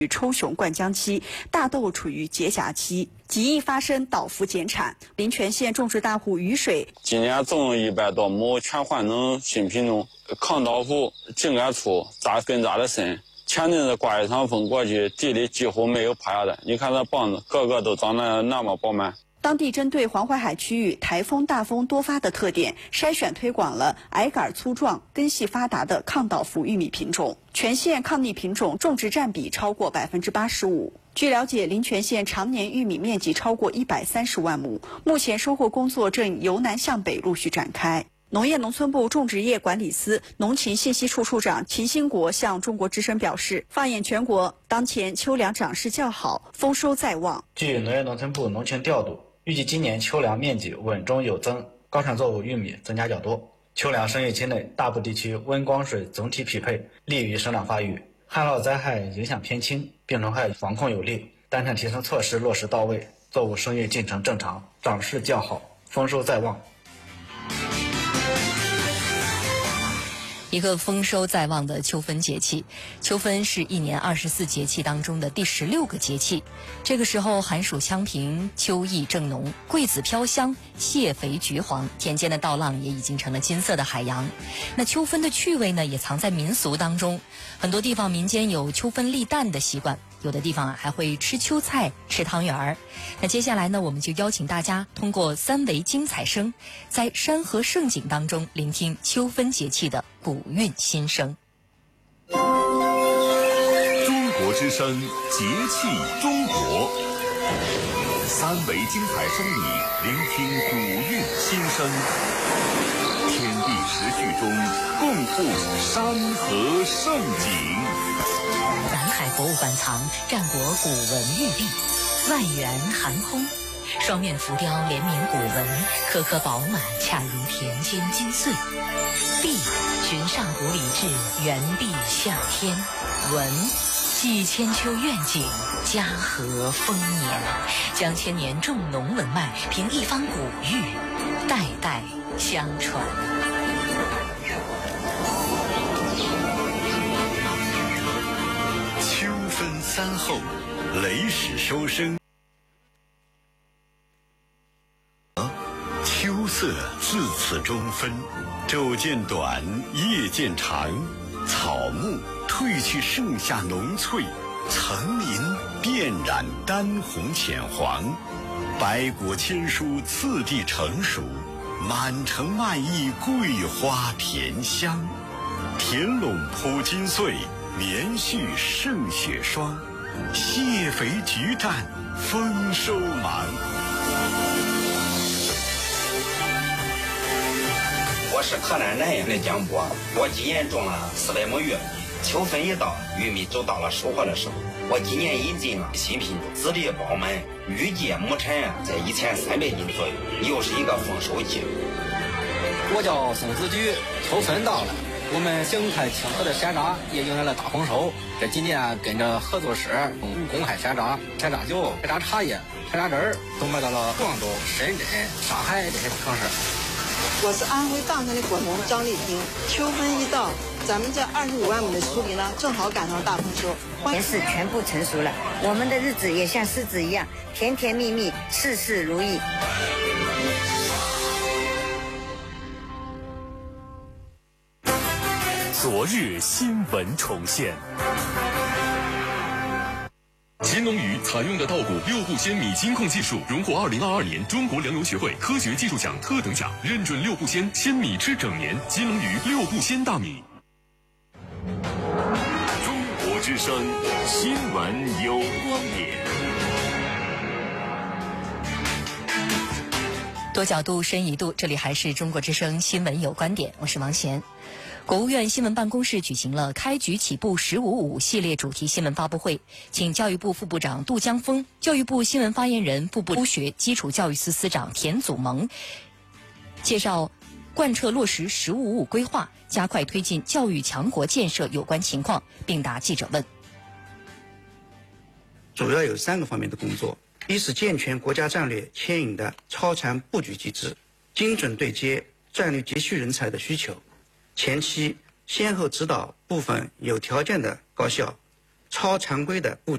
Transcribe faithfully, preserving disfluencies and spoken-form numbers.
抽熊灌浆期，大豆处于结荚期，极易发生倒伏减产。临泉县种植大户雨水今年种一百多亩，全换成新品种，抗倒伏、茎干粗、扎根扎得深。前阵子刮一场风过去，地里几乎没有趴下的。你看这棒子，个个都长得那么饱满。 当地针对黄淮海区域台风大风多发的特点，筛选推广了矮杆粗壮、根系发达的抗倒伏玉米品种。全县抗逆品种种植占比超过百分之八十五。据了解，临泉县常年玉米面积超过一百三十万亩，目前收获工作正由南向北陆续展开。农业农村部种植业管理司农禽信息处处长秦兴国向中国之声表示，放眼全国，当前秋粮长势较好，丰收在望。 据农业农村部农情调度，预计今年秋粮面积稳中有增，高产作物玉米增加较多。秋粮生育期内，大部地区温光水总体匹配，利于生长发育，旱涝灾害影响偏轻，病虫害防控有力，单产提升措施落实到位，作物生育进程正常，长势较好，丰收在望。 一个丰收在望的秋分节气。秋分是一年二十四节气当中的第十六个节气，这个时候寒暑相平，秋意正浓，桂子飘香，蟹肥橘黄，田间的稻浪也已经成了金色的海洋。那秋分的趣味呢，也藏在民俗当中，很多地方民间有秋分立蛋的习惯，有的地方啊还会吃秋菜、吃汤圆儿。那接下来呢，我们就邀请大家通过三维精彩声，在山河盛景当中聆听秋分节气的古韵心声。 中国之声，节气中国，三维精彩声里聆听古韵心声，天地时序中共赴山河盛景。 南海博物馆藏战国古文玉璧，外圆含空，双面浮雕连绵古文，颗颗饱满，恰如田间金穗。璧寻上古礼制，原璧向天。文系千秋愿景，家和丰年，将千年重农文脉凭一方古玉，代代相传。 秋分三候，雷始收声。秋色自此中分，昼渐短，夜渐长，草木褪去盛夏浓翠，层林遍染丹红浅黄，百果千蔬次第成熟，满城漫溢桂花甜香，田垄铺金穗，连续胜雪霜，蟹肥橘湛，丰收忙。 我是河南南阳的江波，我今年种了四百亩玉米，秋分一到，玉米就到了收获的时候。我今年引进了新品种，籽粒饱满，预计亩产在一千三百斤左右，又是一个丰收季。 我叫宋子举，秋分到了，我们景泰清河的山楂也迎来了大丰收。这几年跟着合作社公开山楂、山楂酒、山楂茶叶、山楂汁儿，都卖到了广州、深圳、上海这些城市。 我是安徽砀山的果农张丽萍。秋分一到，咱们这二十五万亩的锄梨呢，正好赶上大丰收。 田是全部成熟了，我们的日子也像狮子一样，甜甜蜜蜜，事事如意。 昨日新闻重现。金龙鱼采用的稻谷六步鲜米金控技术荣获二零二二年中国粮油学会科学技术奖特等奖，认准六步鲜，鲜米吃整年。金龙鱼六步鲜大米。中国之声，新闻有观点。 多角度，深一度，这里还是中国之声新闻有观点，我是王贤。国务院新闻办公室举行了开局起步十五五系列主题新闻发布会，请教育部副部长杜江峰、教育部新闻发言人、部部初学基础教育司司长田祖萌介绍贯彻落实十五五规划，加快推进教育强国建设有关情况，并答记者问。 主要有三个方面的工作：一是健全国家战略牵引的超前布局机制，精准对接战略急需人才的需求，前期先后指导部分有条件的高校超常规的布